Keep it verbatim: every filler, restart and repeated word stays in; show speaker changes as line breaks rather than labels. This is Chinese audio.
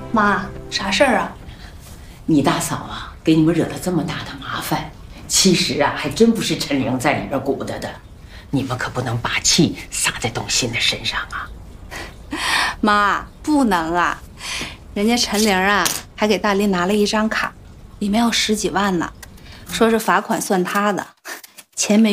妈，啥事儿啊？
你大嫂啊，给你们惹了这么大的麻烦，其实啊，还真不是陈玲在里边鼓捣的。你们可不能把气撒在董鑫的身上啊！
妈，不能啊！人家陈玲啊，还给大林拿了一张卡，里面有十几万呢，说是罚款算他的，钱没